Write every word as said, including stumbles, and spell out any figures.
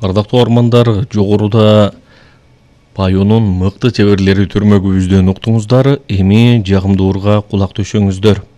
Ардактуу армандар, жогоруда Паюнун мыкты чеберлери түрмөгүбүздөн уктуңуздар, эми жагымдуу урга кулак төшөңүздөр.